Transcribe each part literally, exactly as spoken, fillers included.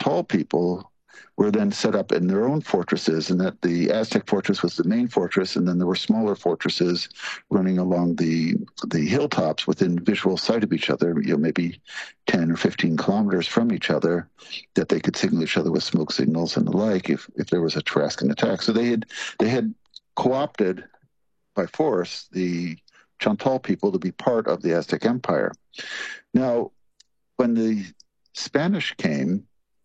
Chantal people were then set up in their own fortresses, and that the Aztec fortress was the main fortress, and then there were smaller fortresses running along the the hilltops within visual sight of each other, you know, maybe ten or fifteen kilometers from each other, that they could signal each other with smoke signals and the like if, if there was a Tarascan attack. So they had they had co-opted by force the Chantal people to be part of the Aztec Empire. Now, when the Spanish came,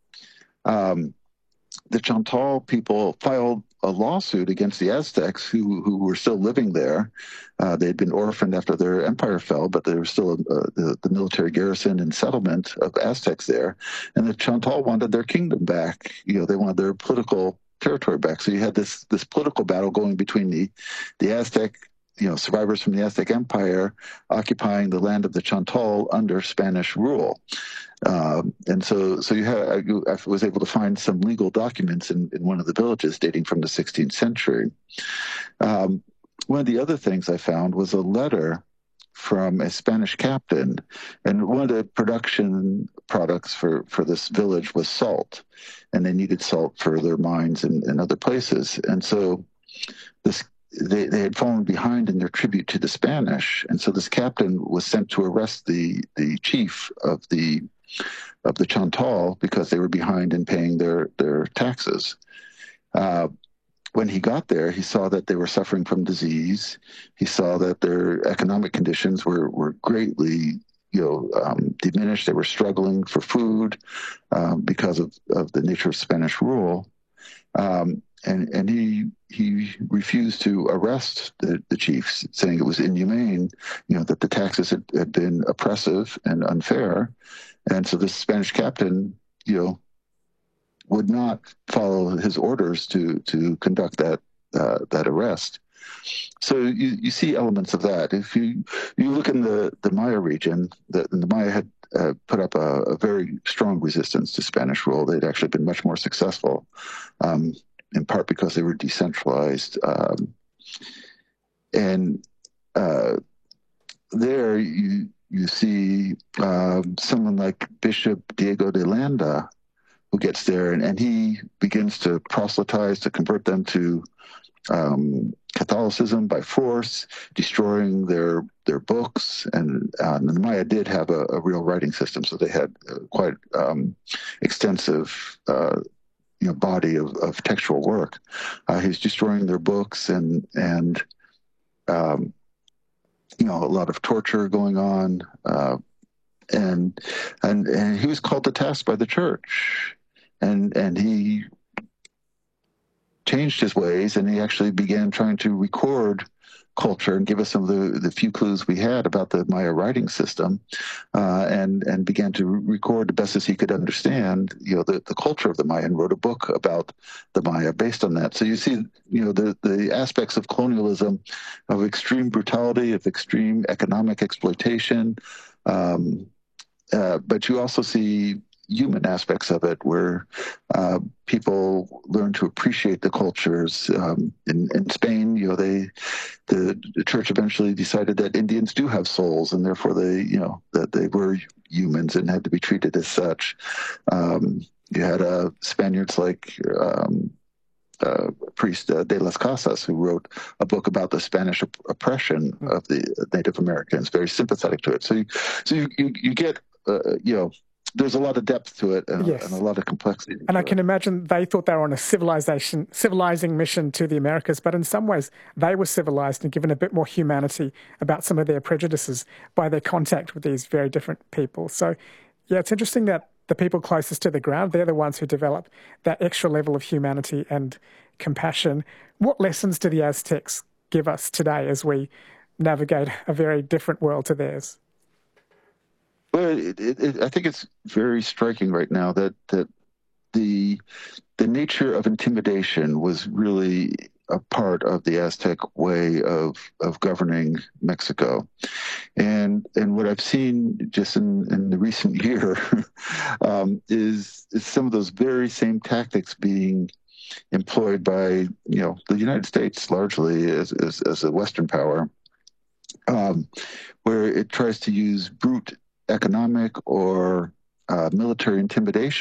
um, the Chantal people filed a lawsuit against the Aztecs who, who were still living there. Uh, they had been orphaned after their empire fell, but there was still a, a, the, the military garrison and settlement of Aztecs there. And the Chantal wanted their kingdom back. You know, they wanted their political territory back. So you had this this political battle going between the, the Aztec, you know, survivors from the Aztec Empire occupying the land of the Chantal under Spanish rule. Um, and so, so you had, I was able to find some legal documents in, in one of the villages dating from the sixteenth century. Um, one of the other things I found was a letter from a Spanish captain, and one of the production products for, for this village was salt, and they needed salt for their mines and, and other places. And so this They, they had fallen behind in their tribute to the Spanish, and so this captain was sent to arrest the the chief of the of the Chantal because they were behind in paying their their taxes. Uh, when he got there, he saw that they were suffering from disease. He saw that their economic conditions were were greatly, you know, um, diminished. They were struggling for food um, because of, of the nature of Spanish rule. Um, and and he he refused to arrest the, the chiefs, saying it was inhumane, you know, that the taxes had, had been oppressive and unfair. And so this Spanish captain, you know, would not follow his orders to to conduct that uh, that arrest. So you, you see elements of that. If you you look in the, the Maya region, the, the Maya had uh, put up a, a very strong resistance to Spanish rule. They'd actually been much more successful, um, in part because they were decentralized. Um, and uh, there you you see um, someone like Bishop Diego de Landa, who gets there, and, and he begins to proselytize, to convert them to um, Catholicism by force, destroying their their books. And, um, and the Maya did have a, a real writing system, so they had uh, quite um, extensive uh, you know, body of, of textual work. Uh, he's destroying their books, and and um, you know, a lot of torture going on, uh, and and and he was called to task by the church, and and he changed his ways, and he actually began trying to record culture and give us some of the, the few clues we had about the Maya writing system, uh, and and began to record the best as he could understand, you know, the, the culture of the Maya, and wrote a book about the Maya based on that. So you see, you know, the, the aspects of colonialism, of extreme brutality, of extreme economic exploitation, um, uh, but you also see human aspects of it, where uh, people learn to appreciate the cultures. Um, in, in Spain, you know, they the, the church eventually decided that Indians do have souls, and therefore they, you know, that they were humans and had to be treated as such. Um, you had uh, Spaniards like um, uh, priest uh, De las Casas, who wrote a book about the Spanish op- oppression of the Native Americans, very sympathetic to it. So, you, so you you, you get, uh, you know. There's a lot of depth to it, and, yes. and a lot of complexity. And I can it. imagine they thought they were on a civilization, civilizing mission to the Americas, but in some ways they were civilized and given a bit more humanity about some of their prejudices by their contact with these very different people. So, yeah, it's interesting that the people closest to the ground, they're the ones who develop that extra level of humanity and compassion. What lessons do the Aztecs give us today as we navigate a very different world to theirs? Well, it, it, it, I think it's very striking right now that that the the nature of intimidation was really a part of the Aztec way of of governing Mexico, and and what I've seen just in, in the recent year um, is is some of those very same tactics being employed by, you know, the United States largely as as, as a Western power, um, where it tries to use brute economic or uh, military intimidation